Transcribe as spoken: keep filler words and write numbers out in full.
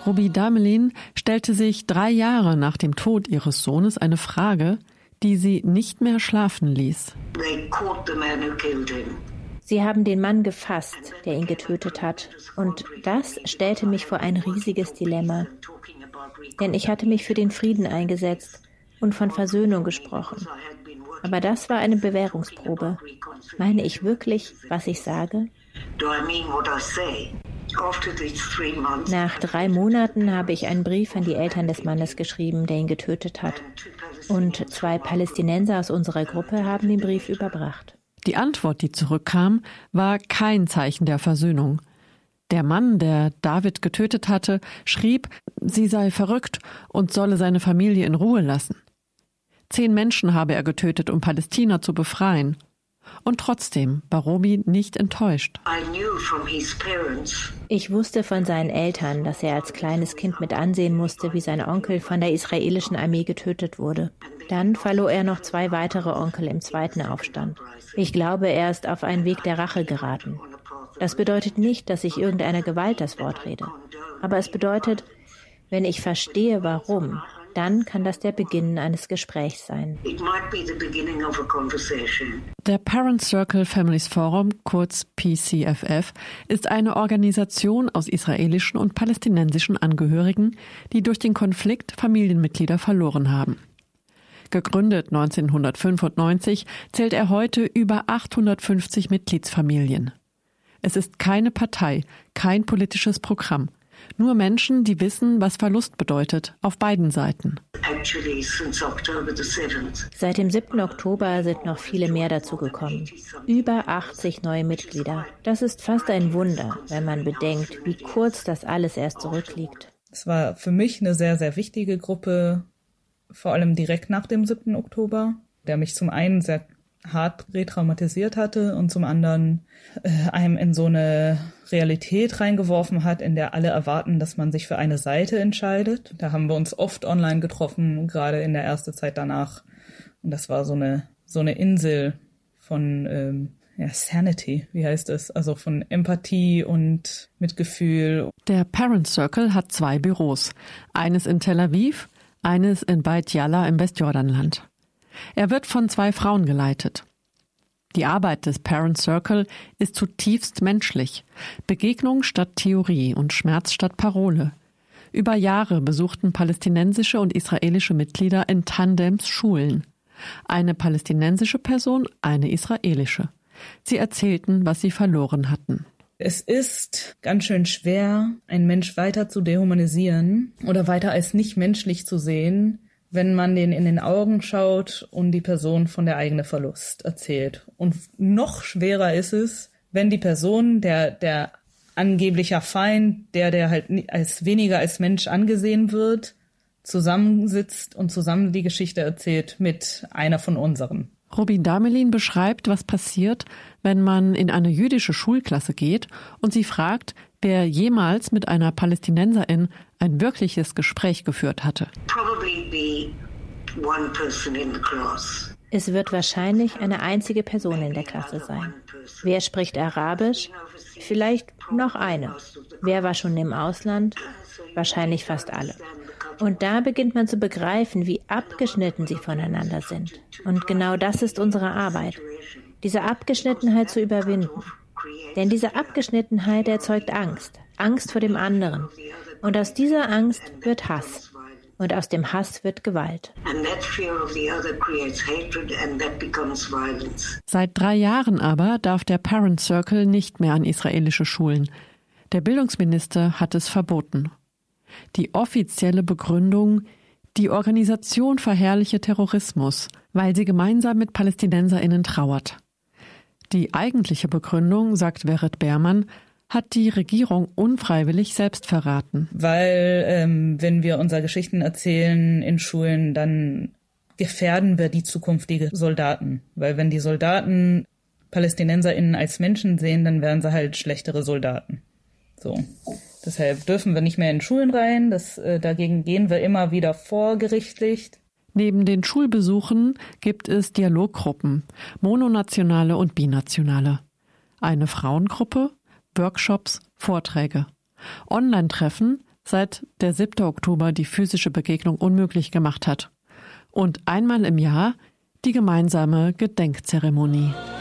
Ruby Damelin stellte sich drei Jahre nach dem Tod ihres Sohnes eine Frage, die sie nicht mehr schlafen ließ. Sie haben den Mann gefasst, der ihn getötet hat. Und das stellte mich vor ein riesiges Dilemma. Denn ich hatte mich für den Frieden eingesetzt und von Versöhnung gesprochen. Aber das war eine Bewährungsprobe. Meine ich wirklich, was ich sage? Nach drei Monaten habe ich einen Brief an die Eltern des Mannes geschrieben, der ihn getötet hat. Und zwei Palästinenser aus unserer Gruppe haben den Brief überbracht. Die Antwort, die zurückkam, war kein Zeichen der Versöhnung. Der Mann, der David getötet hatte, schrieb, sie sei verrückt und solle seine Familie in Ruhe lassen. Zehn Menschen habe er getötet, um Palästina zu befreien. Und trotzdem war Ruby nicht enttäuscht. Ich wusste von seinen Eltern, dass er als kleines Kind mit ansehen musste, wie sein Onkel von der israelischen Armee getötet wurde. Dann verlor er noch zwei weitere Onkel im zweiten Aufstand. Ich glaube, er ist auf einen Weg der Rache geraten. Das bedeutet nicht, dass ich irgendeiner Gewalt das Wort rede. Aber es bedeutet, wenn ich verstehe, warum, dann kann das der Beginn eines Gesprächs sein. Der Parent Circle Families Forum, kurz P C F F, ist eine Organisation aus israelischen und palästinensischen Angehörigen, die durch den Konflikt Familienmitglieder verloren haben. Gegründet neunzehnhundertfünfundneunzig, zählt er heute über achthundertfünfzig Mitgliedsfamilien. Es ist keine Partei, kein politisches Programm. Nur Menschen, die wissen, was Verlust bedeutet, auf beiden Seiten. Seit dem siebten Oktober sind noch viele mehr dazugekommen. Über achtzig neue Mitglieder. Das ist fast ein Wunder, wenn man bedenkt, wie kurz das alles erst zurückliegt. Es war für mich eine sehr, sehr wichtige Gruppe, vor allem direkt nach dem siebten Oktober, der mich zum einen sehr hart retraumatisiert hatte und zum anderen äh, einem in so eine Realität reingeworfen hat, in der alle erwarten, dass man sich für eine Seite entscheidet. Da haben wir uns oft online getroffen, gerade in der ersten Zeit danach. Und das war so eine so eine Insel von ähm, ja, Sanity, wie heißt es? Also von Empathie und Mitgefühl. Der Parent Circle hat zwei Büros. Eines in Tel Aviv, eines in Beit Jala im Westjordanland. Er wird von zwei Frauen geleitet. Die Arbeit des Parent Circle ist zutiefst menschlich. Begegnung statt Theorie und Schmerz statt Parole. Über Jahre besuchten palästinensische und israelische Mitglieder in Tandems Schulen. Eine palästinensische Person, eine israelische. Sie erzählten, was sie verloren hatten. Es ist ganz schön schwer, einen Mensch weiter zu dehumanisieren oder weiter als nicht menschlich zu sehen, wenn man den in den Augen schaut und die Person von der eigenen Verlust erzählt. Und noch schwerer ist es, wenn die Person, der der angeblicher Feind, der der halt als weniger als Mensch angesehen wird, zusammensitzt und zusammen die Geschichte erzählt mit einer von unseren. Ruby Damelin beschreibt, was passiert, wenn man in eine jüdische Schulklasse geht und sie fragt, wer jemals mit einer Palästinenserin ein wirkliches Gespräch geführt hatte. Es wird wahrscheinlich eine einzige Person in der Klasse sein. Wer spricht Arabisch? Vielleicht noch eine. Wer war schon im Ausland? Wahrscheinlich fast alle. Und da beginnt man zu begreifen, wie abgeschnitten sie voneinander sind. Und genau das ist unsere Arbeit, diese Abgeschnittenheit zu überwinden. Denn diese Abgeschnittenheit erzeugt Angst, Angst vor dem anderen. Und aus dieser Angst wird Hass. Und aus dem Hass wird Gewalt. Seit drei Jahren aber darf der Parent Circle nicht mehr an israelische Schulen. Der Bildungsminister hat es verboten. Die offizielle Begründung: die Organisation verherrliche Terrorismus, weil sie gemeinsam mit PalästinenserInnen trauert. Die eigentliche Begründung, sagt Vered Behrmann, hat die Regierung unfreiwillig selbst verraten. Weil ähm, wenn wir unsere Geschichten erzählen in Schulen, dann gefährden wir die zukünftigen Soldaten. Weil wenn die Soldaten PalästinenserInnen als Menschen sehen, dann wären sie halt schlechtere Soldaten. So. Deshalb dürfen wir nicht mehr in Schulen rein. Das, äh, dagegen gehen wir immer wieder vorgerichtlich. Neben den Schulbesuchen gibt es Dialoggruppen, mononationale und binationale. Eine Frauengruppe, Workshops, Vorträge. Online-Treffen, seit der siebte Oktober die physische Begegnung unmöglich gemacht hat. Und einmal im Jahr die gemeinsame Gedenkzeremonie.